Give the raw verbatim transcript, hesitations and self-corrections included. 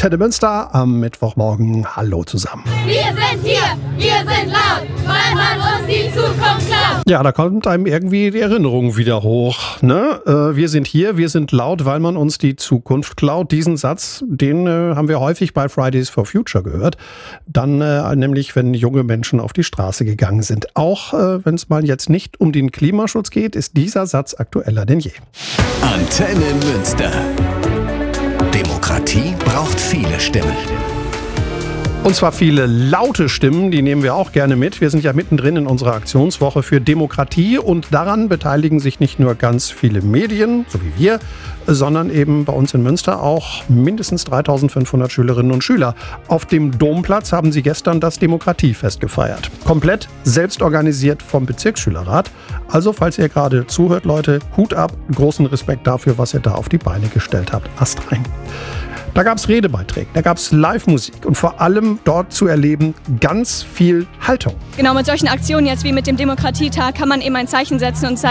Antenne Münster am Mittwochmorgen. Hallo zusammen. Wir sind hier, wir sind laut, weil man uns die Zukunft klaut. Ja, da kommt einem irgendwie die Erinnerung wieder hoch. Ne? Äh, wir sind hier, wir sind laut, weil man uns die Zukunft klaut. Diesen Satz, den äh, haben wir häufig bei Fridays for Future gehört. Dann äh, nämlich, wenn junge Menschen auf die Straße gegangen sind. Auch äh, wenn es mal jetzt nicht um den Klimaschutz geht, ist dieser Satz aktueller denn je. Antenne Münster. Demokratie braucht viele Stimmen. Und zwar viele laute Stimmen, die nehmen wir auch gerne mit. Wir sind ja mittendrin in unserer Aktionswoche für Demokratie und daran beteiligen sich nicht nur ganz viele Medien, so wie wir, sondern eben bei uns in Münster auch mindestens dreitausendfünfhundert Schülerinnen und Schüler. Auf dem Domplatz haben sie gestern das Demokratiefest gefeiert. Komplett selbst organisiert vom Bezirksschülerrat. Also falls ihr gerade zuhört, Leute, Hut ab, großen Respekt dafür, was ihr da auf die Beine gestellt habt. Ast rein. Da gab es Redebeiträge, da gab es Live-Musik und vor allem dort zu erleben ganz viel Haltung. Genau, mit solchen Aktionen jetzt wie mit dem Demokratietag kann man eben ein Zeichen setzen und zeigen,